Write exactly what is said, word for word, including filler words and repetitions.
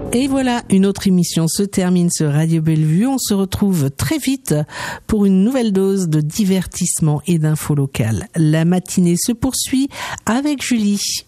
Et voilà, une autre émission se termine sur Radio Bellevue. On se retrouve très vite pour une nouvelle dose de divertissement et d'infos locales. La matinée se poursuit avec Julie.